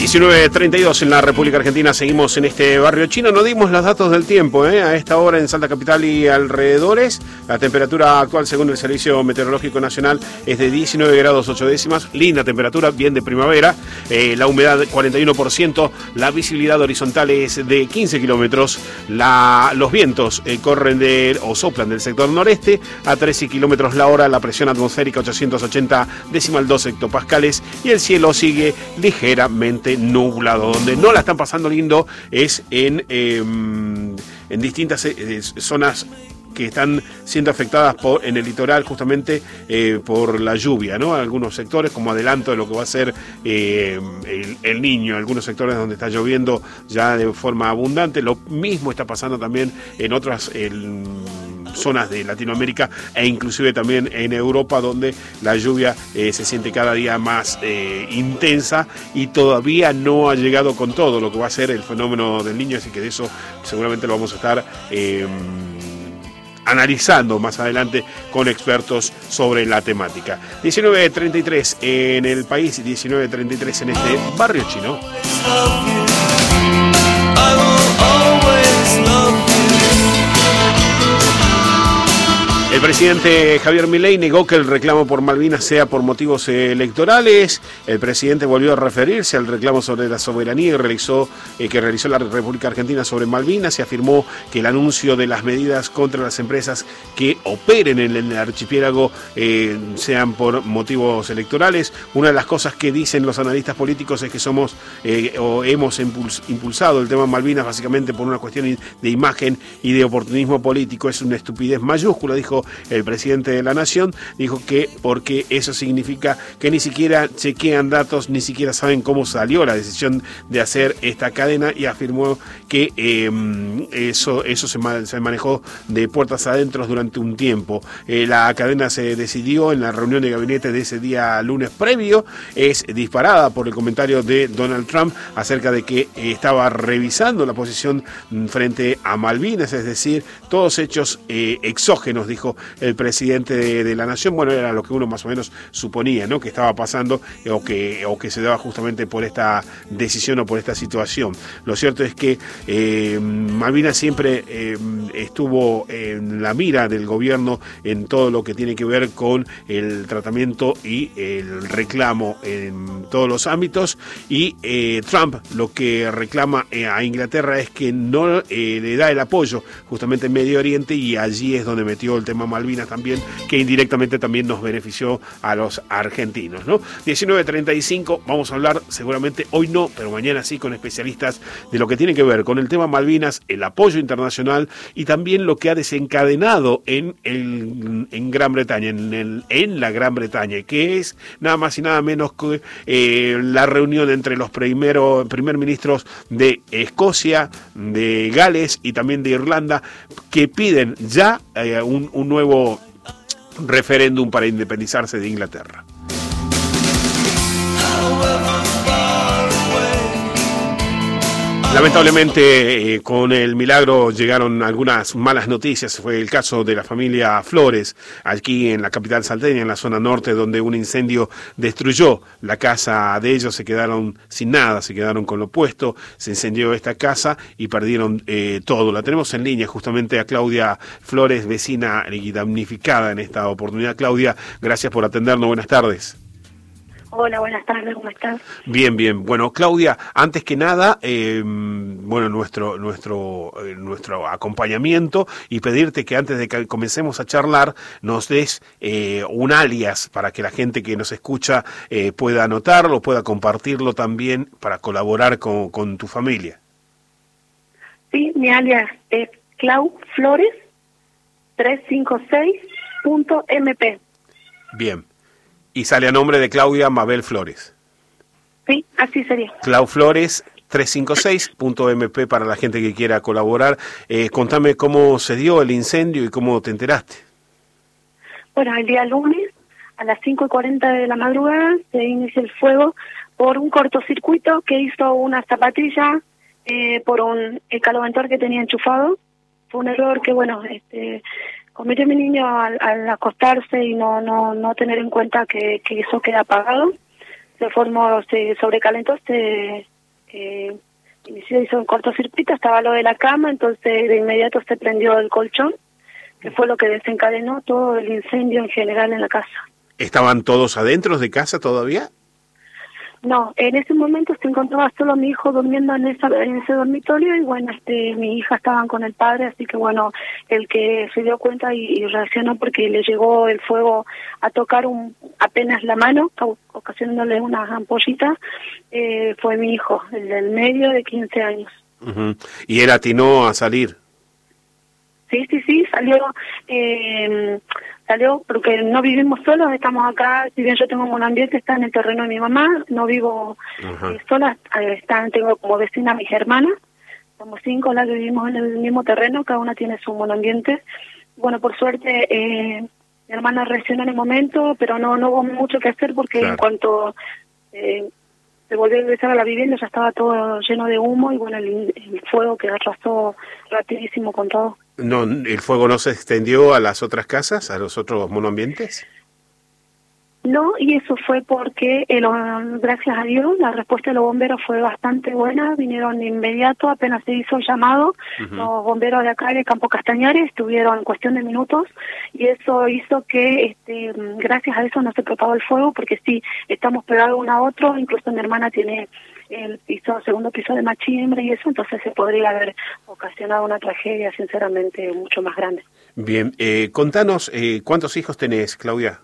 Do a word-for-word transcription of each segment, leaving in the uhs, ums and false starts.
diecinueve treinta y dos en la República Argentina, seguimos en este barrio chino. No dimos los datos del tiempo, ¿eh? A esta hora en Salta Capital y alrededores. La temperatura actual, según el Servicio Meteorológico Nacional, es de diecinueve grados ocho décimas. Linda temperatura, bien de primavera. Eh, la humedad cuarenta y uno por ciento. La visibilidad horizontal es de quince kilómetros. La, los vientos eh, corren de, o soplan del sector noreste a trece kilómetros la hora. La presión atmosférica ochocientos ochenta decimal dos hectopascales. Y el cielo sigue ligeramente nublado. Donde no la están pasando lindo es en, eh, en distintas eh, zonas que están siendo afectadas por, en el litoral justamente eh, por la lluvia, ¿no? Algunos sectores como adelanto de lo que va a ser eh, el, el Niño, algunos sectores donde está lloviendo ya de forma abundante. Lo mismo está pasando también en otras el, zonas de Latinoamérica e inclusive también en Europa, donde la lluvia eh, se siente cada día más eh, intensa y todavía no ha llegado con todo lo que va a ser el fenómeno del Niño, así que de eso seguramente lo vamos a estar eh, analizando más adelante con expertos sobre la temática. diecinueve treinta y tres en el país, diecinueve treinta y tres en este barrio chino. El presidente Javier Milei negó que el reclamo por Malvinas sea por motivos electorales. El presidente volvió a referirse al reclamo sobre la soberanía y realizó, eh, que realizó la República Argentina sobre Malvinas y afirmó que el anuncio de las medidas contra las empresas que operen en el archipiélago eh, sean por motivos electorales. Una de las cosas que dicen los analistas políticos es que somos eh, o hemos impuls- impulsado el tema Malvinas básicamente por una cuestión de imagen y de oportunismo político. Es una estupidez mayúscula, dijo el presidente de la Nación. Dijo que porque eso significa que ni siquiera chequean datos, ni siquiera saben cómo salió la decisión de hacer esta cadena, y afirmó que eh, eso, eso se, ma- se manejó de puertas adentro durante un tiempo. Eh, la cadena se decidió en la reunión de gabinete de ese día lunes previo. Es disparada por el comentario de Donald Trump acerca de que eh, estaba revisando la posición frente a Malvinas, es decir, todos hechos eh, exógenos, dijo el presidente de, de la Nación. Bueno, era lo que uno más o menos suponía, ¿no? Que estaba pasando eh, o que o que se daba justamente por esta decisión o por esta situación. Lo cierto es que eh, Malvinas siempre eh, estuvo en la mira del gobierno en todo lo que tiene que ver con el tratamiento y el reclamo en todos los ámbitos, y eh, Trump lo que reclama eh, a Inglaterra es que no eh, le da el apoyo justamente en Medio Oriente, y allí es donde metió el tema Malvinas también, que indirectamente también nos benefició a los argentinos, ¿no? diecinueve treinta y cinco, vamos a hablar seguramente hoy no, pero mañana sí, con especialistas de lo que tiene que ver con el tema Malvinas, el apoyo internacional y también lo que ha desencadenado en, el, en Gran Bretaña, en, el, en la Gran Bretaña, que es nada más y nada menos que eh, la reunión entre los primero, primer ministros de Escocia, de Gales y también de Irlanda, que piden ya eh, un, un nuevo referéndum para independizarse de Inglaterra. Lamentablemente, eh, con el milagro llegaron algunas malas noticias. Fue el caso de la familia Flores, aquí en la capital salteña, en la zona norte, donde un incendio destruyó la casa de ellos. Se quedaron sin nada, se quedaron con lo puesto. Se incendió esta casa y perdieron eh, todo. La tenemos en línea justamente a Claudia Flores, vecina y damnificada en esta oportunidad. Claudia, gracias por atendernos. Buenas tardes. Hola, buenas tardes, ¿cómo estás? Bien, bien. Bueno, Claudia, antes que nada, eh, bueno, nuestro nuestro eh, nuestro acompañamiento, y pedirte que antes de que comencemos a charlar nos des eh, un alias para que la gente que nos escucha eh, pueda anotarlo, pueda compartirlo también para colaborar con, con tu familia. Sí, mi alias es Clau Flores trescientos cincuenta y seis punto m p. Bien. Y sale a nombre de Claudia Mabel Flores. Sí, así sería. Clau Flores trescientos cincuenta y seis punto m p para la gente que quiera colaborar. Eh, contame cómo se dio el incendio y cómo te enteraste. Bueno, el día lunes a las cinco y cuarenta de la madrugada se inició el fuego por un cortocircuito que hizo una zapatilla eh, por un escaloventor que tenía enchufado. Fue un error que, bueno, este... cometió mi niño al, al acostarse y no no no tener en cuenta que, que eso queda apagado. Se formó, se sobrecalentó este eh, inició, hizo un cortocircuito, estaba lo de la cama, entonces de inmediato se prendió el colchón, que fue lo que desencadenó todo el incendio en general en la casa. ¿Estaban todos adentro de casa todavía? No, en ese momento se encontraba solo mi hijo durmiendo en, esa, en ese dormitorio y bueno, este, mi hija estaban con el padre, así que bueno, el que se dio cuenta y, y reaccionó porque le llegó el fuego a tocar un, apenas la mano, ocasionándole unas ampollitas, eh, fue mi hijo, el del medio de quince años. Uh-huh. ¿Y él atinó a salir? Sí, sí, sí, salió, eh, salió porque no vivimos solos, estamos acá, si bien yo tengo un ambiente, está en el terreno de mi mamá, no vivo eh, sola, eh, están, tengo como vecina a mis hermanas, somos cinco las que vivimos en el mismo terreno, cada una tiene su monoambiente. Bueno, por suerte, eh, mi hermana reaccionó en el momento, pero no, no hubo mucho que hacer porque claro. En cuanto eh, se volvió a regresar a la vivienda ya estaba todo lleno de humo y bueno, el, el fuego que arrasó rapidísimo con todo. No, ¿el fuego no se extendió a las otras casas, a los otros monoambientes? No, y eso fue porque, eh, lo, gracias a Dios, la respuesta de los bomberos fue bastante buena, vinieron de inmediato, apenas se hizo el llamado, uh-huh. Los bomberos de acá de Campo Castañares estuvieron en cuestión de minutos, y eso hizo que, este, gracias a eso no se propagó el fuego, porque sí, estamos pegados uno a otro, incluso mi hermana tiene el piso, segundo piso de machimbre y eso, entonces se podría haber ocasionado una tragedia, sinceramente, mucho más grande. Bien, eh, contanos, eh, ¿cuántos hijos tenés, Claudia?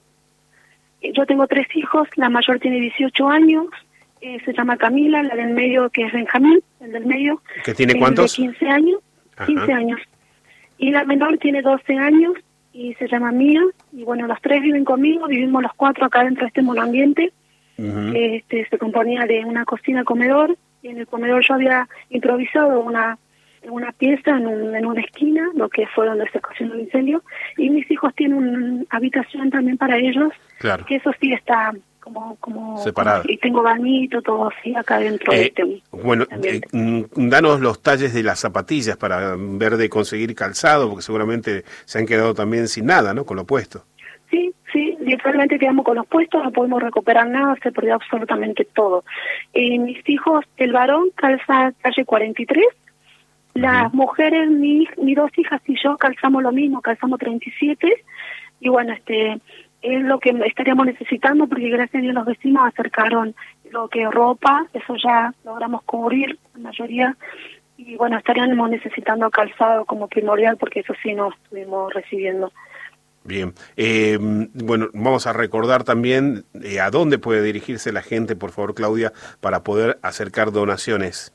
Yo tengo tres hijos, la mayor tiene dieciocho años, eh, se llama Camila, la del medio que es Benjamín, el del medio. ¿Que tiene cuántos? De quince años, Ajá. quince años. Y la menor tiene doce años y se llama Mía, y bueno, los tres viven conmigo, vivimos los cuatro acá dentro de este monoambiente. Uh-huh. Este se componía de una cocina comedor, y en el comedor yo había improvisado una una pieza en, un, en una esquina, lo que fue donde se ocasionó el incendio, y mis hijos tienen una habitación también para ellos, claro. Que eso sí está como como separado. Como, y tengo bañito, todo así acá dentro eh, de este. Bueno, eh, danos los talles de las zapatillas para ver de conseguir calzado, porque seguramente se han quedado también sin nada, ¿no? Con lo puesto. Sí, sí, literalmente quedamos con los puestos, no podemos recuperar nada, se perdió absolutamente todo. Eh, mis hijos, el varón calza talle cuarenta y tres, las uh-huh. mujeres, mi, mis dos hijas y yo calzamos lo mismo, calzamos treinta y siete, y bueno, este es lo que estaríamos necesitando, porque gracias a Dios los vecinos acercaron lo que es ropa, eso ya logramos cubrir la mayoría, y bueno, estaríamos necesitando calzado como primordial, porque eso sí no estuvimos recibiendo. Bien, eh, bueno, vamos a recordar también eh, a dónde puede dirigirse la gente, por favor, Claudia, para poder acercar donaciones.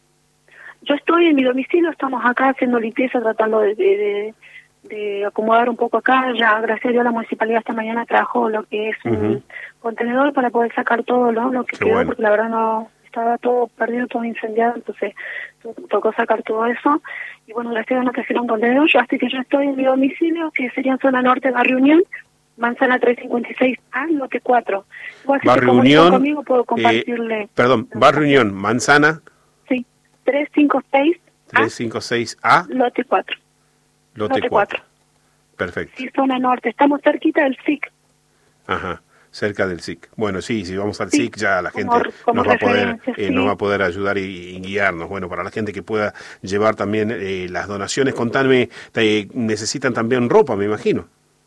Yo estoy en mi domicilio, estamos acá haciendo limpieza, tratando de, de, de acomodar un poco acá. Ya, gracias a Dios, la municipalidad esta mañana trajo lo que es uh-huh. un contenedor para poder sacar todo, ¿no? Lo que Qué quedó, bueno. Porque la verdad no estaba todo perdido, todo incendiado, entonces tocó sacar todo eso. Y bueno, gracias a Dios nos trajeron un contenedor, yo, así que yo estoy en mi domicilio, que sería en zona norte, Barrio Unión, Manzana trescientos cincuenta y seis A, lote cuatro. Igual, si Barrio Unión, conmigo, puedo compartirle. Eh, perdón, Barrio Unión, Manzana. trescientos cincuenta y seis A, lote cuatro. Lote, lote cuatro. Perfecto. Sí, zona norte. Estamos cerquita del S I C. Ajá, cerca del S I C. Bueno, sí, si vamos al sí, S I C ya la gente como, como nos va a poder eh, sí. nos va a poder ayudar y, y guiarnos. Bueno, para la gente que pueda llevar también eh, las donaciones, contadme, eh, necesitan también ropa, me imagino.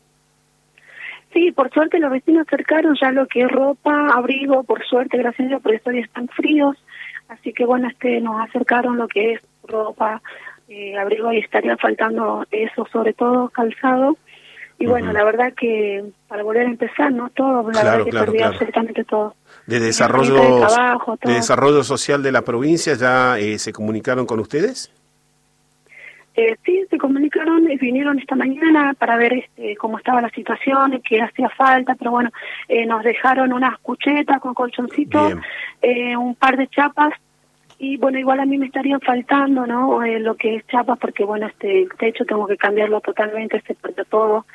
Sí, por suerte los vecinos acercaron ya lo que es ropa, abrigo, por suerte, gracias a Dios, porque todavía están fríos. Así que bueno, este nos acercaron lo que es ropa, eh, abrigo, y estaría faltando eso, sobre todo calzado. Y bueno, uh-huh. la verdad que para volver a empezar, ¿no? Todo, la claro, verdad que claro, perdí claro. absolutamente todo. ¿De desarrollo, de, trabajo, de desarrollo social de la provincia ya eh, se comunicaron con ustedes? Eh, sí, se comunicaron y vinieron esta mañana para ver este, cómo estaba la situación, qué hacía falta, pero bueno, eh, nos dejaron unas cuchetas con colchoncitos, eh, un par de chapas, y bueno, igual a mí me estarían faltando, ¿no? Eh, lo que es chapas, porque bueno, este el techo tengo que cambiarlo totalmente, se perdió todo,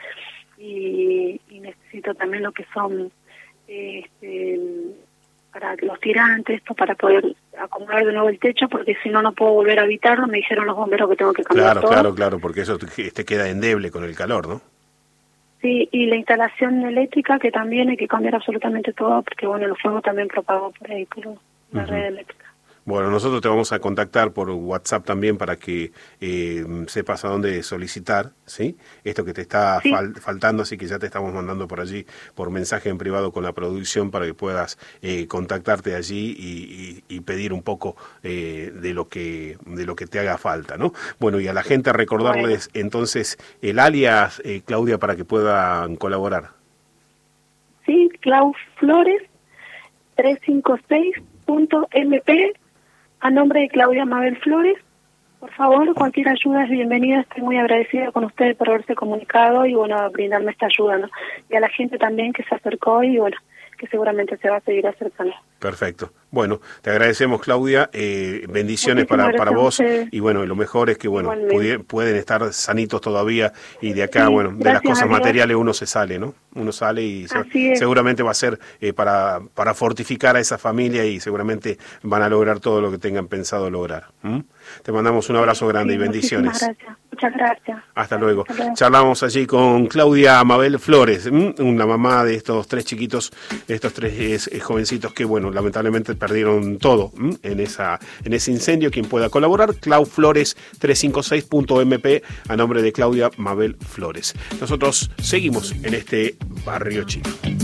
y, y necesito también lo que son eh, este, para los tirantes, esto para poder acomodar de nuevo el techo, porque si no, no puedo volver a habitarlo. Me dijeron los bomberos que tengo que cambiar claro, todo. Claro, claro, porque eso te, te queda endeble con el calor, ¿no? Sí, y la instalación eléctrica, que también hay que cambiar absolutamente todo, porque bueno, el fuego también propagó por ahí, por la uh-huh. red eléctrica. Bueno, nosotros te vamos a contactar por WhatsApp también para que eh, sepas a dónde solicitar, ¿sí? Esto que te está sí. fal- faltando, así que ya te estamos mandando por allí, por mensaje en privado con la producción para que puedas eh, contactarte allí y, y, y pedir un poco eh, de lo que de lo que te haga falta, ¿no? Bueno, y a la gente recordarles bueno. entonces el alias, eh, Claudia, para que puedan colaborar. Sí, Clau Flores, trescientos cincuenta y seis punto M P, a nombre de Claudia Mabel Flores. Por favor, cualquier ayuda es bienvenida. Estoy muy agradecida con ustedes por haberse comunicado y, bueno, brindarme esta ayuda, ¿no? Y a la gente también que se acercó y, bueno, que seguramente se va a seguir acercando. Perfecto. Bueno, te agradecemos, Claudia. Eh, bendiciones para, para vos. Y bueno, lo mejor es que bueno pudi- pueden estar sanitos todavía y de acá, sí, bueno, de las cosas materiales uno se sale, ¿no? Uno sale y se, seguramente va a ser eh, para, para fortificar a esa familia y seguramente van a lograr todo lo que tengan pensado lograr. ¿Mm? Te mandamos un abrazo grande sí, y bendiciones. Gracias. Muchas gracias. Hasta luego. Hasta luego. Charlamos allí con Claudia Mabel Flores, ¿m? Una mamá de estos tres chiquitos, de estos tres eh, jovencitos que, bueno, lamentablemente perdieron todo ¿m? en esa en ese incendio. Quien pueda colaborar, Clau Flores trescientos cincuenta y seis punto M P, a nombre de Claudia Mabel Flores. Nosotros seguimos en este Barrio Chino.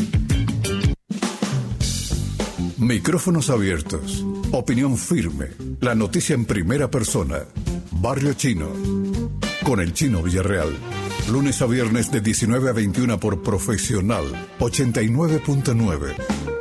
Micrófonos abiertos, opinión firme, la noticia en primera persona. Barrio Chino, con el Chino Villarreal. Lunes a viernes de diecinueve a veintiuna por Profesional ochenta y nueve punto nueve.